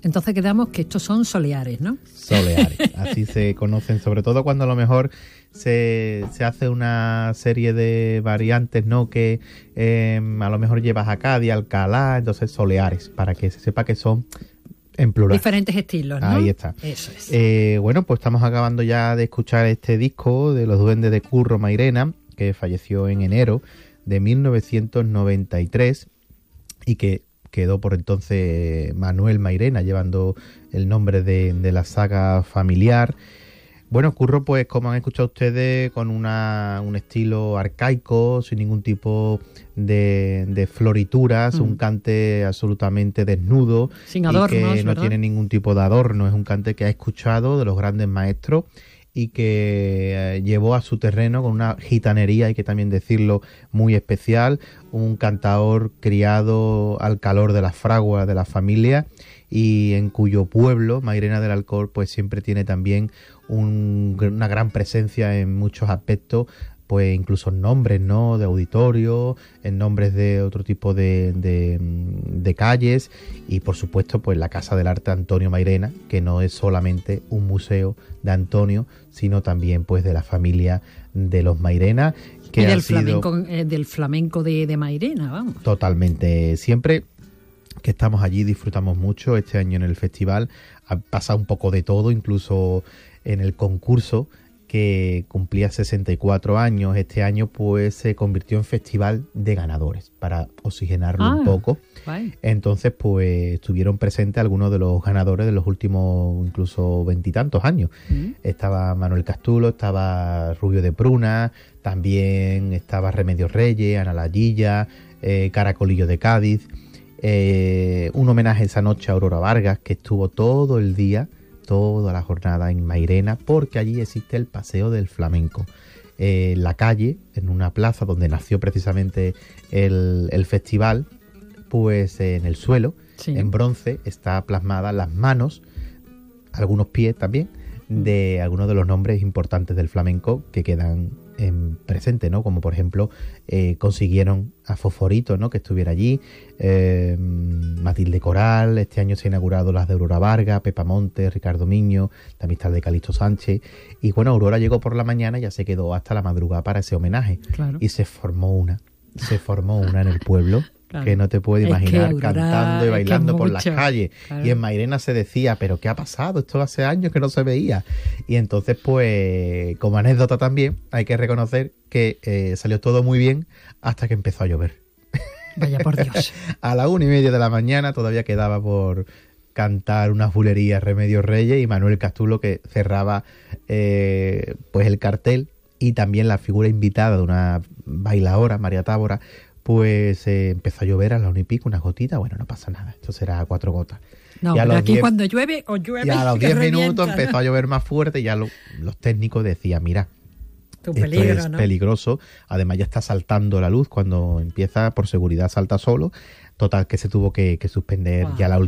Entonces quedamos que estos son soleares, ¿no? Soleares, así se conocen, sobre todo cuando a lo mejor se hace una serie de variantes, ¿no? Que a lo mejor llevas a Cádiz, Alcalá, entonces soleares, para que se sepa que son en plural. Diferentes estilos, ¿no? Ahí está. Eso es. Bueno, pues estamos acabando ya de escuchar este disco de Los Duendes de Curro Mairena, que falleció en enero de 1993 y que quedó por entonces Manuel Mairena, llevando el nombre de la saga familiar. Bueno, Curro, pues como han escuchado ustedes, con un estilo arcaico, sin ningún tipo de florituras, un cante absolutamente desnudo, sin adornos, y que no ¿verdad? tiene ningún tipo de adorno. Es un cante que ha escuchado de los grandes maestros y que llevó a su terreno con una gitanería, hay que también decirlo, muy especial, un cantador criado al calor de las fraguas de la familia y en cuyo pueblo, Mairena del Alcor, pues siempre tiene también una gran presencia en muchos aspectos, pues incluso en nombres, ¿no?, de auditorio, en nombres de otro tipo de calles y por supuesto pues la Casa del Arte Antonio Mairena, que no es solamente un museo de Antonio, sino también pues de la familia de los Mairena, que y del del flamenco de Mairena, vamos. Totalmente. Siempre que estamos allí disfrutamos mucho. Este año en el festival ha pasado un poco de todo, incluso en el concurso que cumplía 64 años. Este año pues se convirtió en festival de ganadores para oxigenarlo un poco. Bye. Entonces pues estuvieron presentes algunos de los ganadores de los últimos incluso 20 y tantos años. Estaba Manuel Castulo, estaba Rubio de Pruna, también estaba Remedios Reyes, Ana Layilla, Caracolillo de Cádiz. Un homenaje esa noche a Aurora Vargas, que estuvo todo el día, toda la jornada en Mairena, porque allí existe el Paseo del Flamenco. La calle, en una plaza donde nació precisamente el festival, pues en el suelo, sí, en bronce, está plasmada las manos, algunos pies también, de algunos de los nombres importantes del flamenco que quedan en presente, ¿no? Como por ejemplo consiguieron a Fosforito, ¿no?, que estuviera allí, Matilde Coral. Este año se ha inaugurado las de Aurora Vargas, Pepa Montes, Ricardo Miño, la amistad de Calixto Sánchez. Y bueno, Aurora llegó por la mañana y ya se quedó hasta la madrugada para ese homenaje. Claro. Y se formó una en el pueblo. Claro. Que no te puedes imaginar, Aurora, cantando y bailando por las calles. Claro. Y en Mairena se decía, pero ¿qué ha pasado? Esto hace años que no se veía. Y entonces, pues, como anécdota también, hay que reconocer que salió todo muy bien hasta que empezó a llover. Vaya por Dios. A las 1:30 de la mañana todavía quedaba por cantar unas bulerías Remedios Reyes y Manuel Castulo, que cerraba pues el cartel, y también la figura invitada de una bailadora, María Tábora. Pues empezó a llover a las 1:00 unas gotitas. Bueno, no pasa nada, esto será 4 gotas. No, pero aquí cuando llueve, o llueve. Y a los 10 minutos empezó a llover más fuerte y ya los técnicos decían, mira, esto es peligroso. Además ya está saltando la luz cuando empieza, por seguridad salta solo. Total, que se tuvo que suspender ya la última.